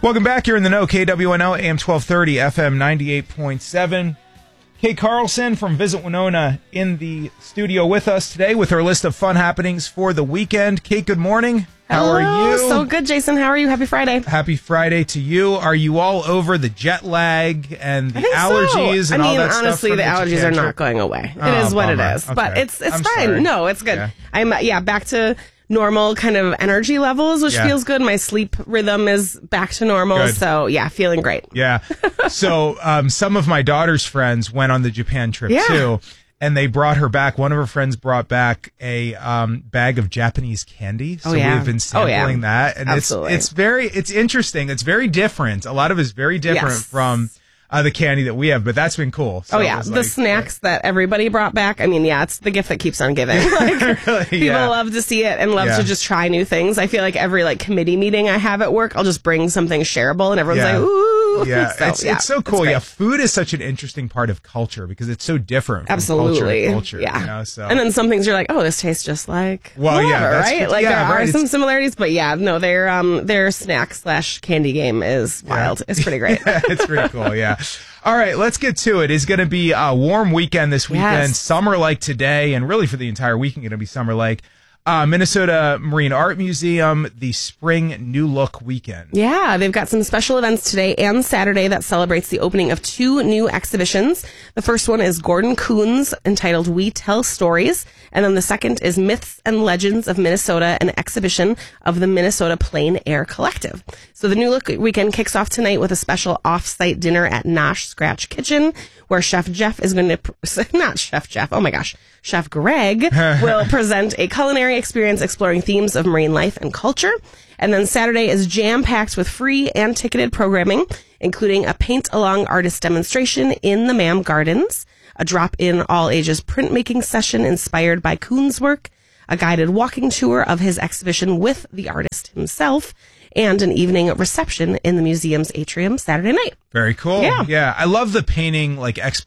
Welcome back. You're in the know. KWNO, AM 1230, FM 98.7. Kate Carlson from Visit Winona in the studio with us today with her list of fun happenings for the weekend. Kate, good morning. How are you? So good, Jason. How are you? Happy Friday. Happy Friday to you. Are you all over the jet lag and the allergies and all that stuff? Honestly, the allergies are not going away. It is what it is. Okay. But it's fine. Sorry. No, it's good. Yeah. I'm back to normal kind of energy levels, which feels good. My sleep rhythm is back to normal. Good. So, feeling great. Yeah. So, some of my daughter's friends went on the Japan trip, too, and they brought her back. One of her friends brought back a bag of Japanese candy. So we've been sampling that. And it's interesting. It's very different. A lot of it's very different from the candy that we have, but that's been cool. So the snacks that everybody brought back. I mean, it's the gift that keeps on giving. People love to see it and love to just try new things. I feel like every committee meeting I have at work, I'll just bring something shareable, and everyone's like, ooh. Yeah, it's so cool. Food is such an interesting part of culture because it's so different from culture to culture. Yeah. You know, so. And then some things you're like, oh, this tastes just like whatever, right? There are some similarities, but their snack / candy game is wild. It's pretty great. It's pretty cool, All right, let's get to it. It's going to be a warm weekend this weekend, summer-like today, and really for the entire weekend going to be summer-like. Minnesota Marine Art Museum, the Spring New Look Weekend. Yeah, they've got some special events today and Saturday that celebrates the opening of 2 new exhibitions. The first one is Gordon Kuhn's entitled We Tell Stories, and then the second is Myths and Legends of Minnesota, an exhibition of the Minnesota Plain Air Collective. So the New Look Weekend kicks off tonight with a special off-site dinner at Nosh Scratch Kitchen, where Chef Jeff is going to, not Chef Jeff, oh my gosh, Chef Greg will present a culinary experience exploring themes of marine life and culture. And then Saturday is jam-packed with free and ticketed programming, including a paint-along artist demonstration in the Mam Gardens, a drop-in all-ages printmaking session inspired by Kuhn's work, a guided walking tour of his exhibition with the artist himself, and an evening reception in the museum's atrium Saturday night. Very cool. Yeah. I love the painting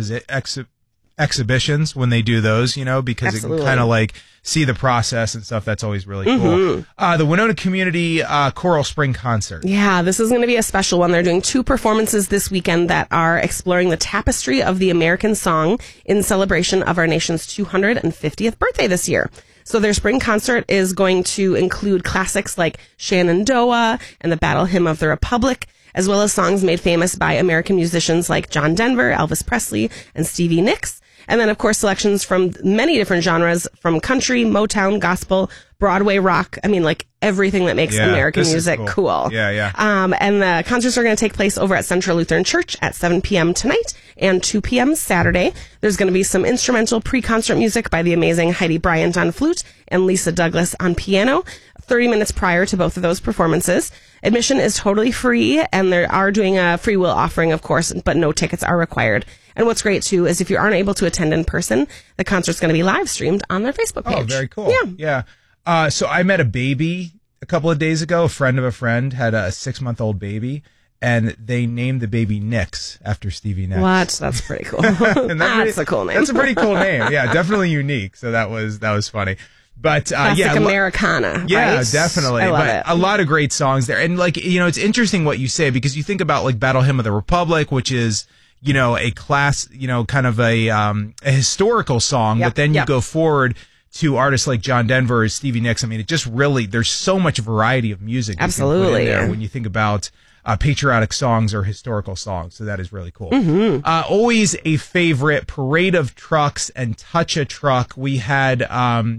exhibitions when they do those, because it can kind of see the process and stuff. That's always really cool. The Winona Community Choral Spring Concert. Yeah, this is going to be a special one. They're doing 2 performances this weekend that are exploring the tapestry of the American song in celebration of our nation's 250th birthday this year. So their spring concert is going to include classics like Shenandoah and the Battle Hymn of the Republic, as well as songs made famous by American musicians like John Denver, Elvis Presley, and Stevie Nicks. And then, of course, selections from many different genres, from country, Motown, gospel, Broadway rock. I mean, everything that makes American music cool. Yeah. And the concerts are going to take place over at Central Lutheran Church at 7 p.m. tonight and 2 p.m. Saturday. There's going to be some instrumental pre-concert music by the amazing Heidi Bryant on flute and Lisa Douglas on piano, 30 minutes prior to both of those performances. Admission is totally free, and they are doing a free will offering, of course, but no tickets are required. And what's great, too, is if you aren't able to attend in person, the concert's going to be live streamed on their Facebook page. Oh, very cool. Yeah. So I met a baby a couple of days ago. A friend of a friend had a 6-month-old baby, and they named the baby Nicks after Stevie Nicks. What? That's pretty cool. That's a cool name. That's a pretty cool name. Yeah, definitely unique. So that was funny. But classic Americana. Yeah, right? definitely. I love it. A lot of great songs there. And it's interesting what you say, because you think about Battle Hymn of the Republic, which is, a class, kind of a historical song, but then you go forward to artists like John Denver or Stevie Nicks. I mean, it just really, there's so much variety of music. Absolutely. There when you think about patriotic songs or historical songs. So that is really cool. Always a favorite, Parade of Trucks and Touch a Truck. We had,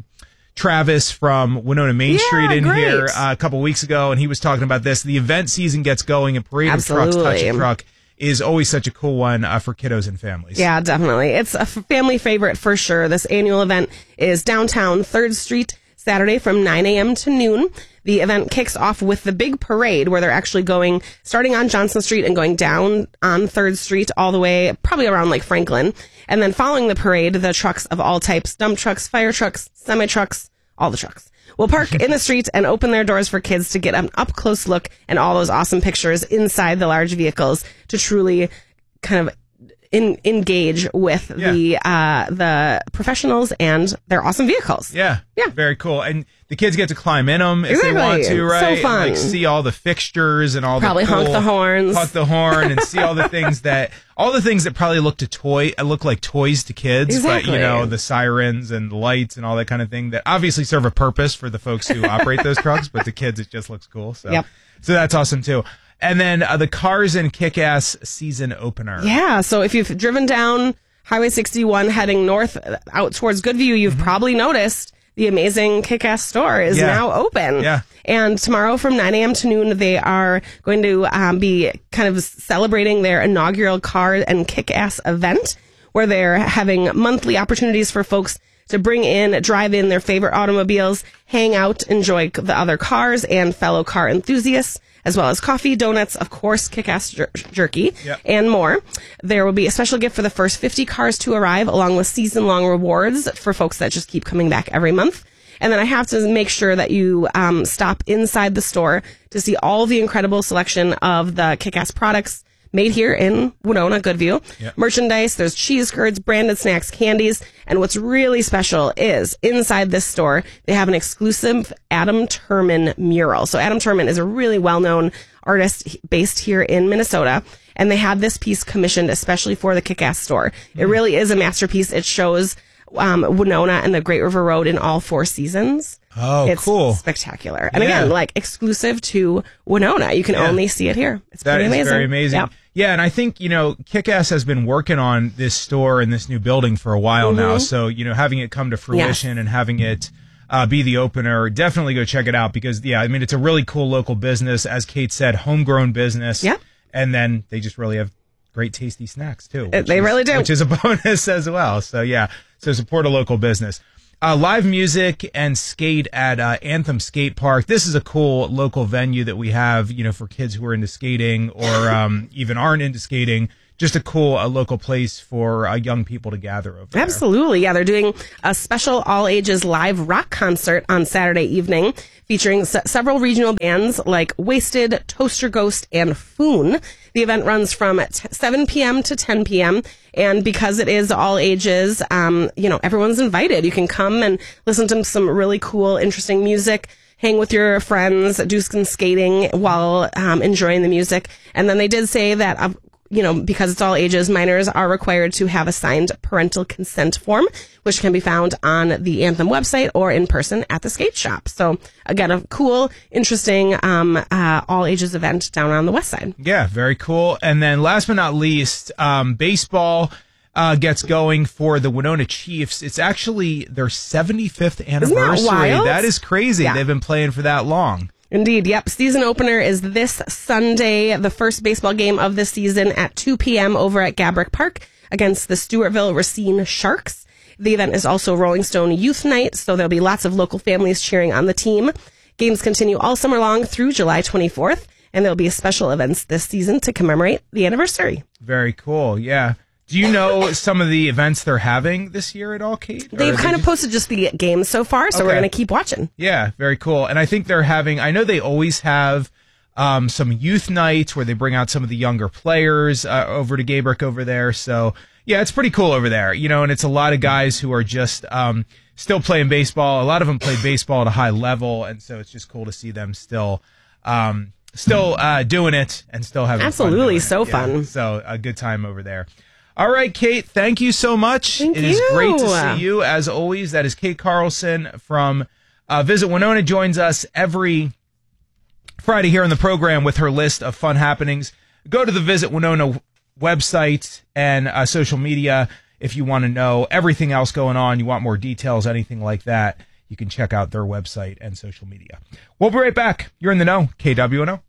Travis from Winona Main Street in here a couple weeks ago, and he was talking about this. The event season gets going, and Parade of Trucks, Touch a Truck is always such a cool one for kiddos and families. Yeah, definitely. It's a family favorite for sure. This annual event is downtown 3rd Street, Saturday from 9 a.m. to noon. The event kicks off with the big parade, where they're actually starting on Johnson Street and going down on 3rd Street all the way, probably around Franklin. And then following the parade, the trucks of all types, dump trucks, fire trucks, semi-trucks, all the trucks, will park in the street and open their doors for kids to get an up-close look and all those awesome pictures inside the large vehicles to truly kind of engage with the professionals and their awesome vehicles. Yeah. Very cool. And the kids get to climb in them if they want to, right? So fun. And, like, see all the fixtures and all probably the cool, honk the horn and see all the things that probably look like toys to kids. Exactly. But, you know, the sirens and the lights and all that kind of thing that obviously serve a purpose for the folks who operate those trucks, but to kids it just looks cool. So that's awesome too. And then the Cars and Kick-Ass season opener. Yeah, so if you've driven down Highway 61 heading north out towards Goodview, you've probably noticed the amazing Kick-Ass store is now open. Yeah. And tomorrow from 9 a.m. to noon, they are going to be kind of celebrating their inaugural Car and Kick-Ass event, where they're having monthly opportunities for folks to drive in their favorite automobiles, hang out, enjoy the other cars and fellow car enthusiasts, as well as coffee, donuts, of course, Kick-Ass jerky, and more. There will be a special gift for the first 50 cars to arrive, along with season-long rewards for folks that just keep coming back every month. And then I have to make sure that you stop inside the store to see all the incredible selection of the Kick-Ass products made here in Winona, Goodview. Merchandise, there's cheese curds, branded snacks, candies, and what's really special is inside this store, they have an exclusive Adam Turman mural. So Adam Turman is a really well-known artist based here in Minnesota, and they had this piece commissioned especially for the Kick-Ass store. It really is a masterpiece. It shows Winona and the Great River Road in all 4 seasons. Oh, it's cool. Spectacular. And again, like exclusive to Winona. You can only see it here. It's pretty amazing. That is very amazing. Yeah, and I think, you know, Kick-Ass has been working on this store and this new building for a while now. So, you know, having it come to fruition and having it be the opener, definitely go check it out because, I mean, it's a really cool local business. As Kate said, homegrown business. Yeah. And then they just really have great tasty snacks too. They really do. Which is a bonus as well. So, so support a local business. Live music and skate at Anthem Skate Park. This is a cool local venue that we have, you know, for kids who are into skating or even aren't into skating. Just a cool local place for young people to gather over there. Absolutely. Yeah, they're doing a special all-ages live rock concert on Saturday evening featuring several regional bands like Wasted, Toaster Ghost, and Foon. The event runs from 7 p.m. to 10 p.m. And because it is all ages, you know, everyone's invited. You can come and listen to some really cool, interesting music, hang with your friends, do some skating while enjoying the music. And then they did say that you know, because it's all ages, minors are required to have a signed parental consent form, which can be found on the Anthem website or in person at the skate shop. So again, a cool, interesting, all ages event down on the west side. Yeah, very cool. And then last but not least, baseball gets going for the Winona Chiefs. It's actually their 75th anniversary. Isn't that wild? That is crazy. Yeah. They've been playing for that long. Indeed, yep. Season opener is this Sunday, the first baseball game of the season at 2 p.m. over at Gabrick Park against the Stewartville Racine Sharks. The event is also Rolling Stone Youth Night, so there'll be lots of local families cheering on the team. Games continue all summer long through July 24th, and there'll be special events this season to commemorate the anniversary. Very cool, yeah. Do you know some of the events they're having this year at all, Kate? They've kind of posted just the games so far, so we're going to keep watching. Yeah, very cool. And I think they're having, I know they always have some youth nights where they bring out some of the younger players over to Gabrick over there. So, yeah, it's pretty cool over there, you know, and it's a lot of guys who are just still playing baseball. A lot of them play baseball at a high level, and so it's just cool to see them still doing it and still having Absolutely, fun. Fun. So a good time over there. All right, Kate, thank you so much. It is great to see you, as always. That is Kate Carlson from Visit Winona, joins us every Friday here on the program with her list of fun happenings. Go to the Visit Winona website and social media if you want to know everything else going on, you want more details, anything like that. You can check out their website and social media. We'll be right back. You're in the know, KWNO.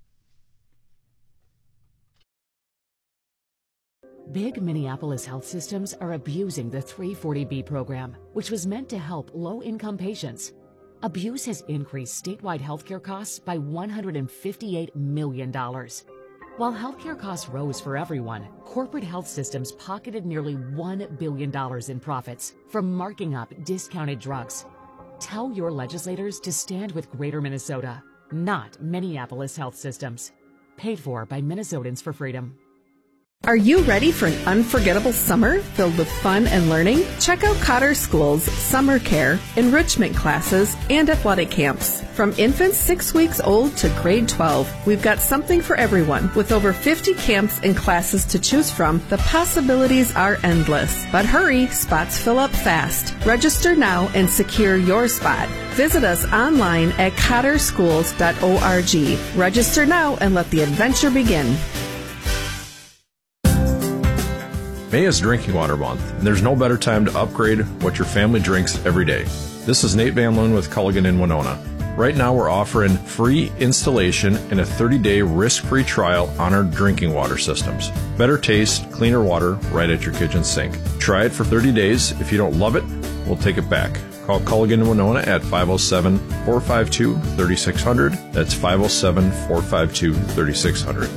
Big Minneapolis health systems are abusing the 340B program, which was meant to help low-income patients. Abuse has increased statewide healthcare costs by $158 million. While healthcare costs rose for everyone, corporate health systems pocketed nearly $1 billion in profits from marking up discounted drugs. Tell your legislators to stand with Greater Minnesota, not Minneapolis health systems. Paid for by Minnesotans for Freedom. Are you ready for an unforgettable summer filled with fun and learning? Check out Cotter School's summer care, enrichment classes, and athletic camps. From infants 6 weeks old to grade 12, we've got something for everyone. With over 50 camps and classes to choose from, the possibilities are endless. But hurry, spots fill up fast. Register now and secure your spot. Visit us online at cotterschools.org. Register now and let the adventure begin. May is Drinking Water Month, and there's no better time to upgrade what your family drinks every day. This is Nate Van Loon with Culligan in Winona. Right now we're offering free installation and a 30-day risk-free trial on our drinking water systems. Better taste, cleaner water right at your kitchen sink. Try it for 30 days. If you don't love it, we'll take it back. Call Culligan in Winona at 507-452-3600. That's 507-452-3600.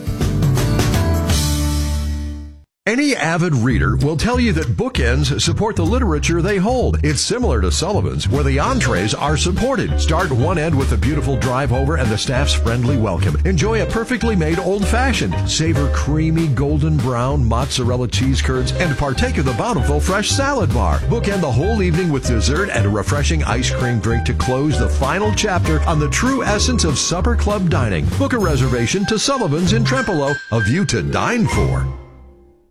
Any avid reader will tell you that bookends support the literature they hold. It's similar to Sullivan's, where the entrees are supported. Start one end with a beautiful drive-over and the staff's friendly welcome. Enjoy a perfectly made old-fashioned. Savor creamy golden brown mozzarella cheese curds and partake of the bountiful fresh salad bar. Bookend the whole evening with dessert and a refreshing ice cream drink to close the final chapter on the true essence of supper club dining. Book a reservation to Sullivan's in Trempealeau, a view to dine for.